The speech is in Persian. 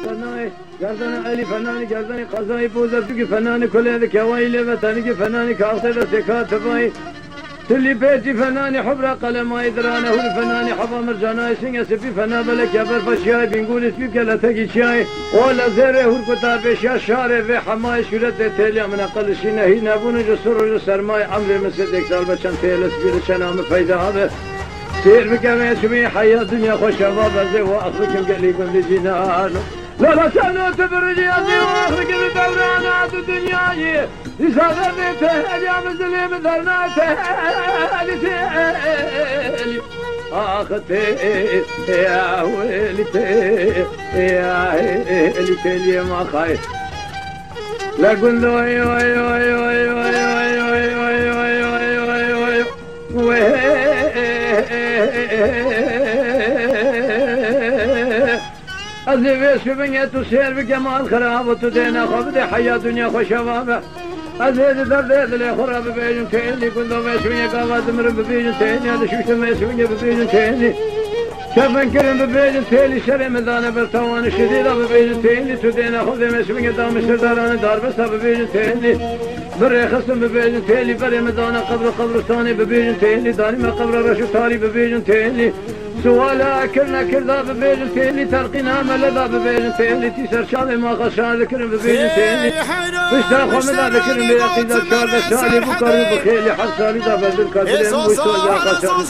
سنای گردن علی فنانی گردن قضای بوزرگی فنانی کلی کوایل وطنی فنانی کاخته سکات بای تلی بیتی فنانی حبر قلمای درانه هول فنانی حبا مرجانای سینگ سپی فنا بلک یبر فشیای بینگول اسپی کلتگی چای ولا زره هول کتاب شیا شاره و حمای شورت تلی من قلشی نهی نبونه جسر و سرمای امر مسد یک سال بچن تلس بیر چنام فایده ها سیر بکمه شمی حیات دنیا خوش و بزه و اخرکم قلیکم بجنان لا لا سنو تبرجي أبي وآخرك بدورانات الدنيا يسافر بيته يا مسلم ذرناته لتالي آختي يا ويلتي يا ويلتي ما خايف لا قندو وي وي وي وي وي وي وي وي وي وي وي أزيف شبنية تسير بجمال خراب وتدينا خبز حياة دنيا خوشوابة أزيد درد لي خراب ببيجن تيني كنت ما يسويني قوات مر ببيجن تيني هذا شوشت ما يسويني ببيجن تيني شافن كرم ببيجن تيني شري مدانة برطوان شديدة ببيجن تيني تدينا خبز ما يسويني دام سرداران دار بس ببيجن تيني بري خصم ببيجن تيني بري مدانة قبرستاني ببيجن تيني داني ما قبر رشو تاري ببيجن تيني سوالا كرنا كردا ببيجن تيني ترقينا ملدا ببيجن تيني تيسر شامي ما خشان ذكرن ببيجن تيني بشتا خمدا ذكرن بيقيدا شارد شالي بكاري بخيلي حسالي دا بردل كادرين ويسو جا خشان